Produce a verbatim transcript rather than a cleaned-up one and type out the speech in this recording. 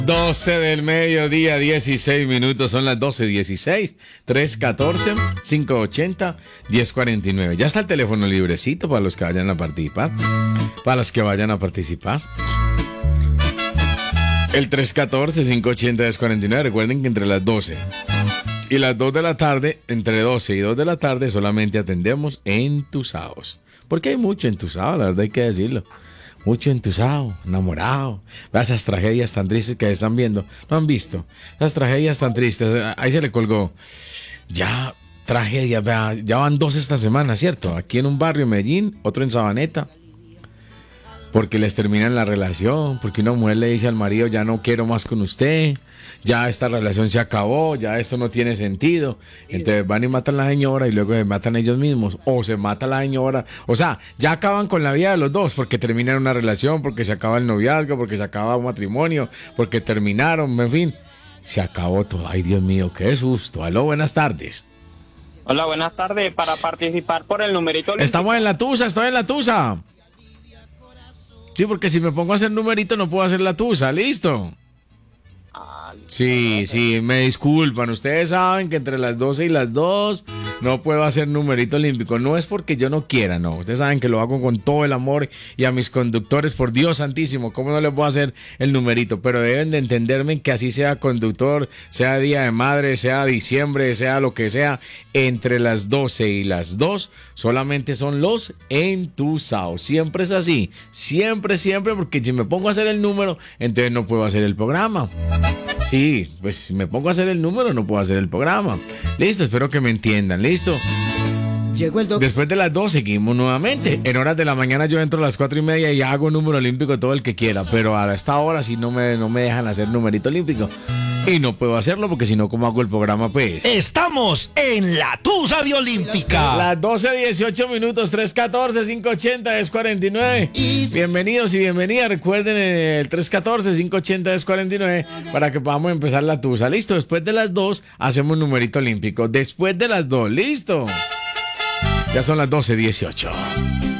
doce del mediodía, dieciséis minutos, son las doce dieciséis, trescientos catorce, quinientos ochenta, diez cuarenta y nueve. Ya está el teléfono librecito para los que vayan a participar, para los que vayan a participar. El trescientos catorce, quinientos ochenta, diez cuarenta y nueve. Recuerden que entre las doce y las dos de la tarde, entre doce y dos de la tarde, solamente atendemos entusados. Porque hay mucho entusado, la verdad hay que decirlo. Mucho entusado, enamorado. Vea esas tragedias tan tristes que están viendo. ¿No han visto? Esas tragedias tan tristes. Ahí se le colgó. Ya, tragedias. Vea, ya van dos esta semana, ¿cierto? Aquí en un barrio en Medellín, otro en Sabaneta. Porque les terminan la relación. Porque una mujer le dice al marido, ya no quiero más con usted. Ya esta relación se acabó, ya esto no tiene sentido. Entonces van y matan a la señora y luego se matan ellos mismos. O se mata la señora. O sea, ya acaban con la vida de los dos porque terminan una relación, porque se acaba el noviazgo, porque se acaba un matrimonio, porque terminaron, en fin. Se acabó todo. Ay, Dios mío, qué susto. Aló, buenas tardes. Hola, buenas tardes. Para participar por el numerito olímpico. Estamos en la tusa, estoy en la tusa. Sí, porque si me pongo a hacer numerito no puedo hacer la tusa, ¿listo? Sí, sí, me disculpan. Ustedes saben que entre las doce y las dos no puedo hacer numerito olímpico. No es porque yo no quiera, no. Ustedes saben que lo hago con todo el amor y a mis conductores, por Dios santísimo, ¿cómo no les voy a hacer el numerito? Pero deben de entenderme que así sea conductor, sea Día de Madre, sea diciembre, sea lo que sea, entre las doce y las dos solamente son los entusados. Siempre es así. Siempre, siempre, porque si me pongo a hacer el número, entonces no puedo hacer el programa. Sí, pues si me pongo a hacer el número no puedo hacer el programa. Listo, espero que me entiendan, listo. Después de las dos seguimos nuevamente. En horas de la mañana yo entro a las cuatro y media y hago número olímpico todo el que quiera. Pero a esta hora sí no me, no me dejan hacer numerito olímpico. Y no puedo hacerlo porque si no, ¿cómo hago el programa? Pues estamos en la Tusa de Olímpica. Las doce dieciocho minutos, trescientos catorce, quinientos ochenta, diez cuarenta y nueve. Bienvenidos y bienvenidas. Recuerden el trescientos catorce, quinientos ochenta, diez cuarenta y nueve para que podamos empezar la Tusa. Listo, después de las dos hacemos numerito olímpico. Después de las dos, listo. Ya son las doce dieciocho.